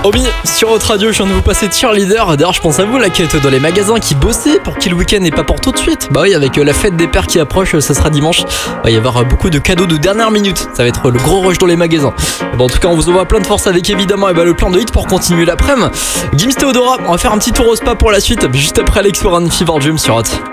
Omi, sur votre radio, je viens de vous passer Cheerleader. D'ailleurs, je pense à vous, là, qui êtes dans les magasins, qui bossez pour qu'il le week-end n'est pas pour tout de suite. Bah oui, avec la fête des pères qui approche, ça sera dimanche. Il va y avoir beaucoup de cadeaux de dernière minute. Ça va être le gros rush dans les magasins. Bon, en tout cas, on vous envoie plein de force avec évidemment le plan de hit pour continuer l'après-midi. Gims Theodora, on va faire un petit tour au spa pour la suite, juste après Alex Warren, Fever Dream sur Hot.